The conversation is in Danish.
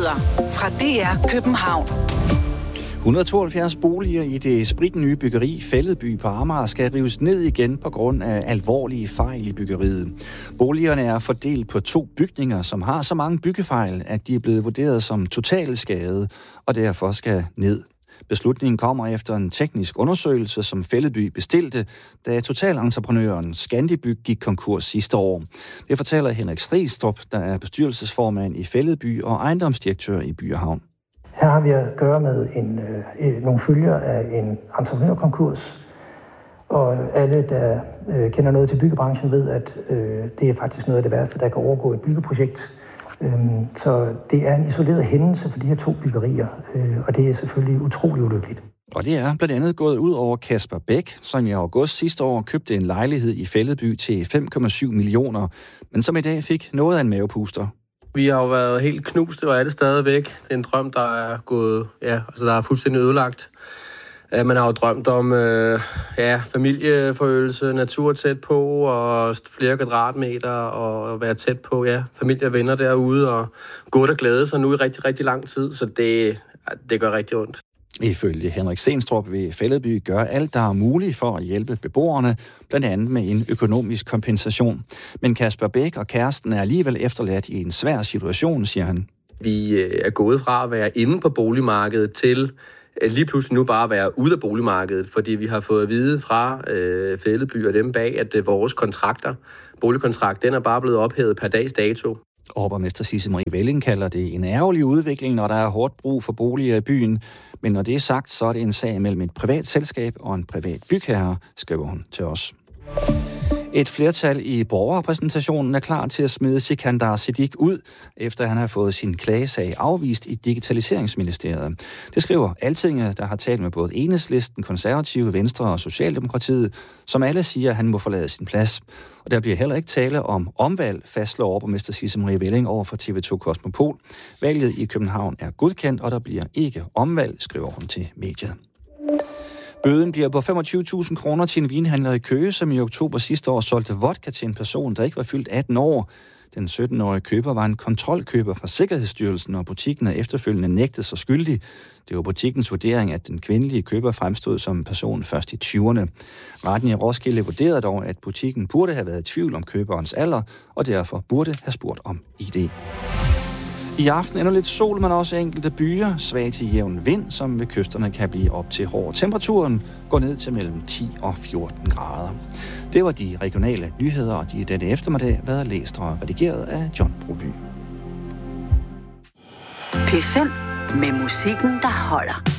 Nyheder fra DR København. 172 boliger i det spritnye byggeri Fælledby på Amager skal rives ned igen på grund af alvorlige fejl i byggeriet. Boligerne er fordelt på 2 bygninger, som har så mange byggefejl, at de er blevet vurderet som totalskade og derfor skal ned. Beslutningen kommer efter en teknisk undersøgelse, som Fælledby bestilte, da totalentreprenøren Scandibyg gik konkurs sidste år. Det fortæller Henrik Stridstrup, der er bestyrelsesformand i Fælledby og ejendomsdirektør i By & Havn. Her har vi at gøre med nogle følger af en entreprenørkonkurs, og alle, der kender noget til byggebranchen, ved, at det er faktisk noget af det værste, der kan overgå et byggeprojekt. Så det er en isoleret hændelse for de her 2 byggerier, og det er selvfølgelig utrolig ulykkeligt. Og det er blandt andet gået ud over Kasper Bæk, som i august sidste år købte en lejlighed i Fælledby til 5,7 millioner, men som i dag fik noget af en mavepuster. Vi har jo været helt knuste, og er det stadigvæk. Det er en drøm, der er gået, der er fuldstændig ødelagt. Man har jo drømt om familieforøgelse, natur tæt på, og flere kvadratmeter, og være tæt på familie og venner derude, og gå og glæde sig nu i rigtig, rigtig lang tid, så det gør rigtig ondt. Ifølge Henrik Stridstrup vil Fælledby gøre alt, der er muligt for at hjælpe beboerne, blandt andet med en økonomisk kompensation. Men Kasper Bæk og kæresten er alligevel efterladt i en svær situation, siger han. Vi er gået fra at være inde på boligmarkedet til lige pludselig nu bare være ude af boligmarkedet, fordi vi har fået at vide fra Fælledby og dem bag, at vores boligkontrakt, den er bare blevet ophævet per dags dato. Overborgmester Sisse Marie Velling kalder det en ærgerlig udvikling, når der er hårdt brug for boliger i byen. Men når det er sagt, så er det en sag mellem et privat selskab og en privat bygherre, skriver hun til os. Et flertal i borgerrepræsentationen er klar til at smide Sikandar Siddique ud, efter han har fået sin klagesag afvist i Digitaliseringsministeriet. Det skriver Altinget, der har talt med både Enhedslisten, Konservative, Venstre og Socialdemokratiet, som alle siger, at han må forlade sin plads. Og der bliver heller ikke tale om omvalg, fastslår overborgmester Sisse Marie Velling over for TV2 Kosmopol. Valget i København er godkendt, og der bliver ikke omvalg, skriver hun til mediet. Bøden bliver på 25.000 kroner til en vinhandler i Køge, som i oktober sidste år solgte vodka til en person, der ikke var fyldt 18 år. Den 17-årige køber var en kontrolkøber fra Sikkerhedsstyrelsen, og butikken er efterfølgende nægtet sig skyldig. Det var butikkens vurdering, at den kvindelige køber fremstod som en person først i 20'erne. Retten i Roskilde vurderede dog, at butikken burde have været i tvivl om køberens alder, og derfor burde have spurgt om ID. I aften endnu lidt sol, men også enkelte byer, svag til jævn vind, som ved kysterne kan blive op til hård. Temperaturen går ned til mellem 10 og 14 grader. Det var de regionale nyheder, og de denne eftermiddag været læst og redigeret af John Broby. P5 med musikken, der holder.